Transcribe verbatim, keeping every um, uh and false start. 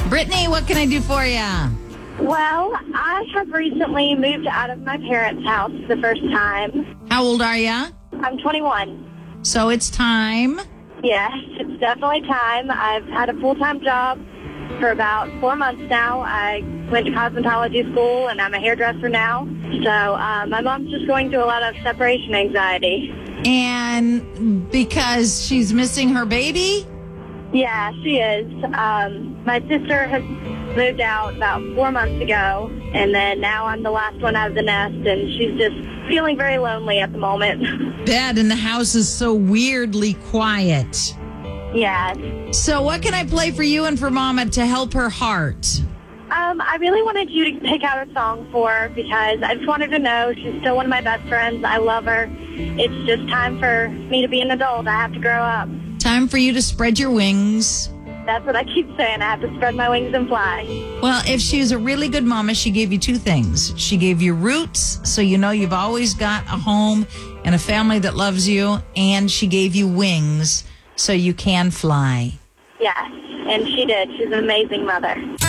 Brittany, what can I do for you? Well, I have recently moved out of my parents' house for the first time. How old are you? I'm twenty-one. So it's time. Yes, it's definitely time. I've had a full-time job for about four months now. I went to cosmetology school, and I'm a hairdresser now. So uh, my mom's just going through a lot of separation anxiety. And because she's missing her baby? Yeah, she is. Um, my sister has moved out about four months ago, and then now I'm the last one out of the nest, and she's just feeling very lonely at the moment. Bed and the house is so weirdly quiet. Yeah. So what can I play for you and for Mama to help her heart? Um, I really wanted you to pick out a song for her because I just wanted to know she's still one of my best friends. I love her. It's just time for me to be an adult. I have to grow up. Time for you to spread your wings. That's what I keep saying. I have to spread my wings and fly. Well, if she was a really good mama, she gave you two things. She gave you roots, so you know you've always got a home and a family that loves you, and she gave you wings so you can fly. Yes, and she did. She's an amazing mother.